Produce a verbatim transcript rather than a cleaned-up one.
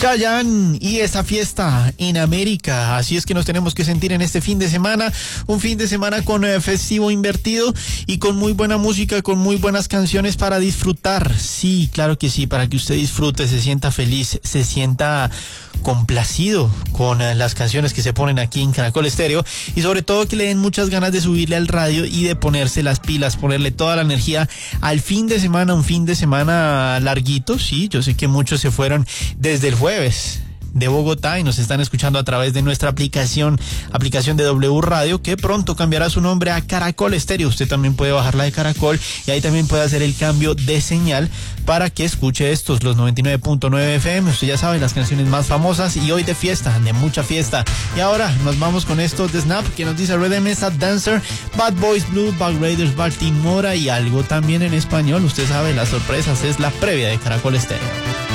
Chayanne y esa fiesta en América. Así es que nos tenemos que sentir en este fin de semana, un fin de semana con eh, festivo invertido y con muy buena música, con muy buenas canciones para disfrutar. Sí, claro que sí, para que usted disfrute, se sienta feliz, se sienta complacido con eh, las canciones que se ponen aquí en Caracol Estéreo, y sobre todo que le den muchas ganas de subirle al radio y de ponerse las pilas, ponerle toda la energía al fin de semana, un fin de semana larguito. Sí, yo sé que muchos se fueron desde el jueves de Bogotá y nos están escuchando a través de nuestra aplicación, aplicación de W Radio, que pronto cambiará su nombre a Caracol Estéreo. Usted también puede bajarla de Caracol y ahí también puede hacer el cambio de señal para que escuche estos, los noventa y nueve punto nueve F M. Usted ya sabe, las canciones más famosas, y hoy de fiesta, de mucha fiesta. Y ahora nos vamos con esto de Snap, que nos dice Rhythm is a Dancer, Bad Boys Blue, Back Raiders, Baltimora y algo también en español. Usted sabe, las sorpresas es la previa de Caracol Estéreo.